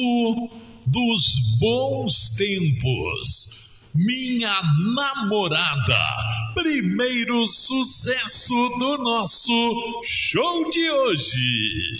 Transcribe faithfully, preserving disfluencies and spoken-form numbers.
dos bons tempos. Minha namorada, primeiro sucesso do nosso show de hoje.